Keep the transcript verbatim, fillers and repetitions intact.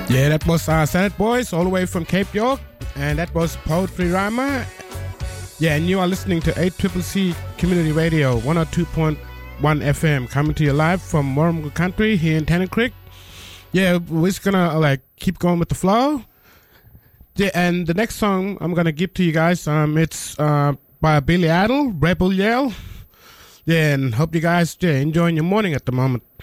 Yeah, that was uh, Senate Boys all the way from Cape York, and that was Poetry Rhymer. Yeah, and you are listening to eight C C C Community Radio, one oh two point one F M, coming to you live from Warrnambool Country here in Tennant Creek. Yeah, we're just gonna like keep going with the flow. Yeah, and the next song I'm gonna give to you guys, um, it's uh, by Billy Idol, Rebel Yell. Yeah, and hope you guys yeah, enjoying your morning at the moment.